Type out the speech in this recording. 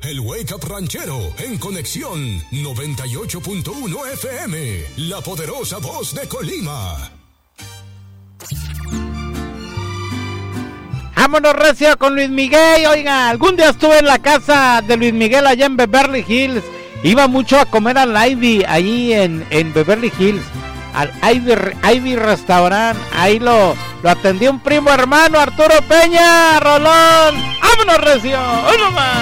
el Wake Up Ranchero, en conexión 98.1 FM, la poderosa voz de Colima. Vámonos recio con Luis Miguel. Oiga, algún día estuve en la casa de Luis Miguel allá en Beverly Hills. Iba mucho a comer al Ivy, allí en Beverly Hills, al Ivy Restaurant. Ahí lo atendió un primo hermano, Arturo Peña. Rolón, vámonos recio, uno más.